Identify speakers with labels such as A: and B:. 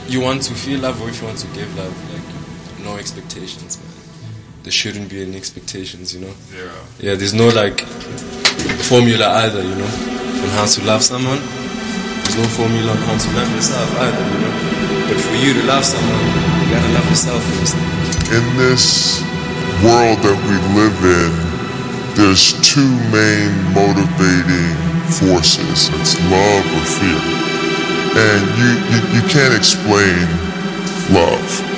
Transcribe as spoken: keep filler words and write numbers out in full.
A: you want to feel love or if you want to give love, like no expectations, man. There shouldn't be any expectations, you know.
B: Yeah.
A: Yeah, there's no like formula either, you know, on how to love someone. There's no formula on how to love yourself either, you know. But for you to love someone, you gotta love yourself first.
C: In this world that we live in, there's two main motivating forces. It's love or fear. And you, you, you can't explain love.